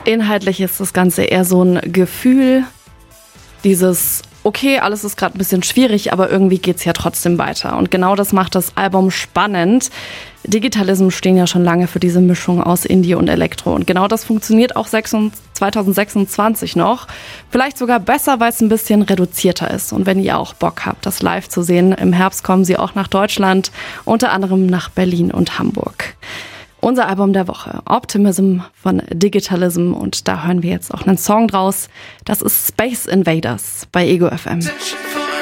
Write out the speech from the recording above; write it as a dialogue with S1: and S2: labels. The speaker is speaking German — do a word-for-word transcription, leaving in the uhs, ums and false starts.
S1: Inhaltlich ist das Ganze eher so ein Gefühl, dieses, okay, alles ist gerade ein bisschen schwierig, aber irgendwie geht's ja trotzdem weiter. Und genau das macht das Album spannend. Digitalism stehen ja schon lange für diese Mischung aus Indie und Elektro. Und genau das funktioniert auch zwanzig sechsundzwanzig noch. Vielleicht sogar besser, weil es ein bisschen reduzierter ist. Und wenn ihr auch Bock habt, das live zu sehen, im Herbst kommen sie auch nach Deutschland, unter anderem nach Berlin und Hamburg. Unser Album der Woche, Optimism von Digitalism. Und da hören wir jetzt auch einen Song draus. Das ist Space Invaders bei Ego F M.